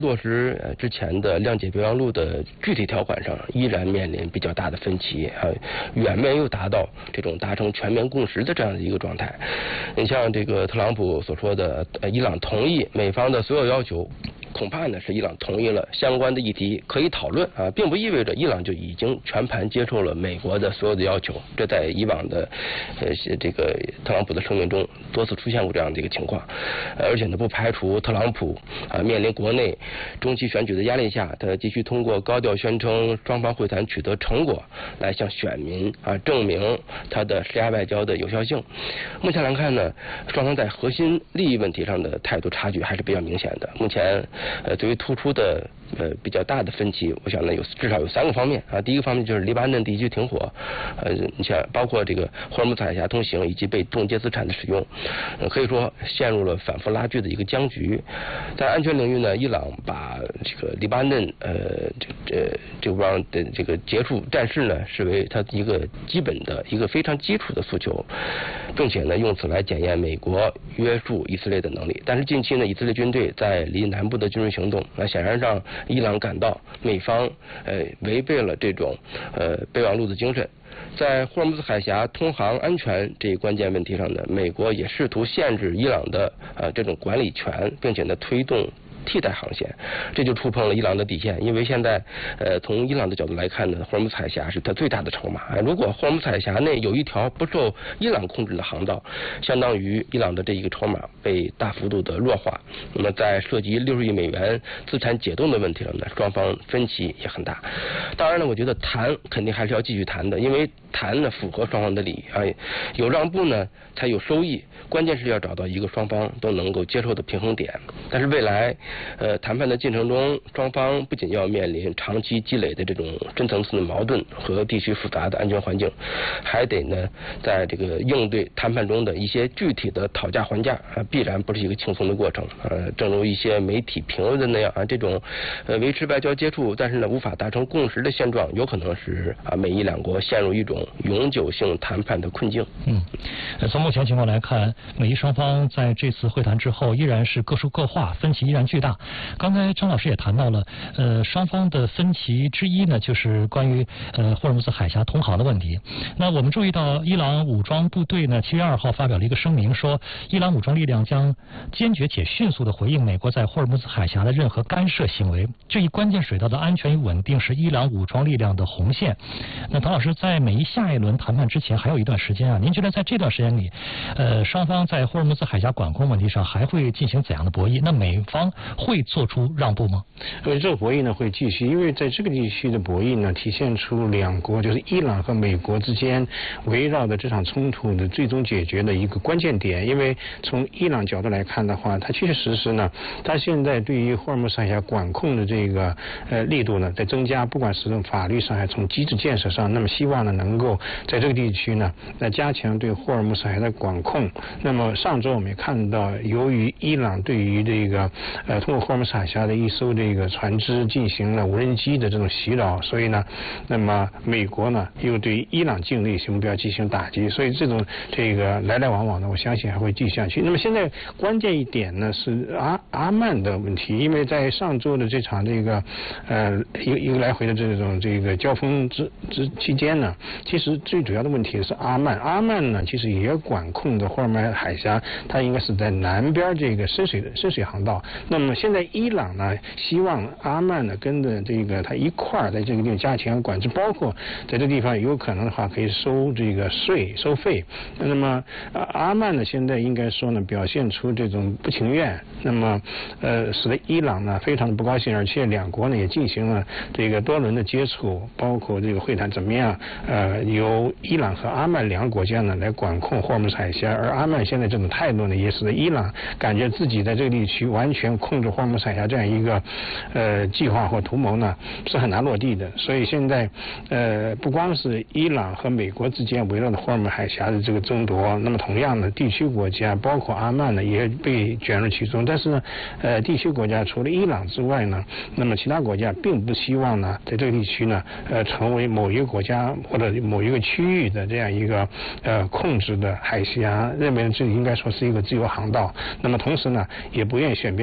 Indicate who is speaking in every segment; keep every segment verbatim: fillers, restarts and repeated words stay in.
Speaker 1: 落实呃之前的谅解备忘录的具体条款上，依然面临比较大的分歧啊，远没有达到这种达成全面共识的这样的一个状态。你像这个特朗普所说的，呃，伊朗同意美方的所有要求。恐怕呢是伊朗同意了相关的议题可以讨论啊，并不意味着伊朗就已经全盘接受了美国的所有的要求。这在以往的呃这个特朗普的声明中多次出现过这样的一个情况，而且呢不排除特朗普啊面临国内中期选举的压力下，他继续通过高调宣称双方会谈取得成果来向选民啊证明他的施压外交的有效性。目前来看呢，双方在核心利益问题上的态度差距还是比较明显的。目前。呃，最为突出的呃比较大的分歧，我想呢有至少有三个方面啊。第一个方面就是黎巴嫩地区停火，呃，你像包括这个霍尔木兹海峡通行以及被冻结资产的使用，呃，可以说陷入了反复拉锯的一个僵局。在安全领域呢，伊朗把这个黎巴嫩呃这这这帮的这个结束战事呢视为它一个基本的一个非常基础的诉求，并且呢用此来检验美国约束以色列的能力。但是近期呢，以色列军队在离南部的军事行动，那显然让伊朗感到美方呃违背了这种呃备忘录的精神。在霍尔木兹海峡通航安全这一关键问题上呢，美国也试图限制伊朗的呃这种管理权，并且呢推动替代航线，这就触碰了伊朗的底线。因为现在呃从伊朗的角度来看呢，霍尔木兹海峡是它最大的筹码。如果霍尔木兹海峡内有一条不受伊朗控制的航道，相当于伊朗的这一个筹码被大幅度的弱化。那么在涉及六十亿美元资产解冻的问题上呢，双方分歧也很大。当然呢，我觉得谈肯定还是要继续谈的，因为谈呢符合双方的利益啊，有让步呢才有收益。关键是要找到一个双方都能够接受的平衡点。但是未来呃谈判的进程中，双方不仅要面临长期积累的这种深层次的矛盾和地区复杂的安全环境，还得呢在这个应对谈判中的一些具体的讨价还价啊，必然不是一个轻松的过程。呃，正如一些媒体评论的那样啊，这种呃维持外交接触，但是呢无法达成共识的现状，有可能是啊美伊两国陷入一种永久性谈判的困境。
Speaker 2: 嗯，从目前情况来看，美伊双方在这次会谈之后依然是各说各话，分歧依然巨大。刚才张老师也谈到了，呃，双方的分歧之一呢，就是关于呃霍尔木兹海峡通航的问题。那我们注意到，伊朗武装部队呢，七月二号发表了一个声明，说伊朗武装力量将坚决且迅速地回应美国在霍尔木兹海峡的任何干涉行为。这一关键水道的安全与稳定是伊朗武装力量的红线。那唐老师，在美伊下一轮谈判之前还有一段时间啊，您觉得在这段时间里，呃，双方在霍尔木兹海峡管控问题上还会进行怎样的博弈？那美方会做出让步吗？
Speaker 3: 呃，这个博弈呢会继续，因为在这个地区的博弈呢，体现出两国就是伊朗和美国之间围绕的这场冲突的最终解决的一个关键点。因为从伊朗角度来看的话，它确确实实呢，它现在对于霍尔木兹海峡管控的这个呃力度呢在增加，不管是从法律上还是从机制建设上，那么希望呢能够在这个地区呢来加强对霍尔木兹海峡的管控。那么上周我们也看到，由于伊朗对于这个呃通过霍尔木兹海峡的一艘这个船只进行了无人机的这种袭扰，所以呢，那么美国呢又对于伊朗境内目标进行打击，所以这种这个来来往往呢，我相信还会继续下去。那么现在关键一点呢是阿阿曼的问题，因为在上周的这场这个呃一个一个来回的这种这个交锋之之期间呢，其实最主要的问题是阿曼。阿曼呢其实也管控的霍尔木兹海峡，它应该是在南边这个深水的深水航道。那么现在伊朗呢希望阿曼呢跟着这个它一块儿在这个地方加强管制，包括在这地方有可能的话可以收这个税收费。那么阿曼呢现在应该说呢表现出这种不情愿，那么呃使得伊朗呢非常的不高兴，而且两国呢也进行了这个多轮的接触，包括这个会谈怎么样呃由伊朗和阿曼两个国家呢来管控霍尔木兹海峡。而阿曼现在这种态度呢也使得伊朗感觉自己在这个地区完全控制霍尔木兹海峡这样一个呃计划或图谋呢是很难落地的。所以现在呃不光是伊朗和美国之间围绕着霍尔木兹海峡的这个争夺，那么同样的地区国家包括阿曼呢也被卷入其中。但是呢呃地区国家除了伊朗之外呢，那么其他国家并不希望呢在这个地区呢呃成为某一个国家或者某一个区域的这样一个呃控制的海峡，认为这应该说是一个自由航道。那么同时呢也不愿意选边站队，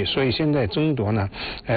Speaker 3: 所以现在争夺呢，呃。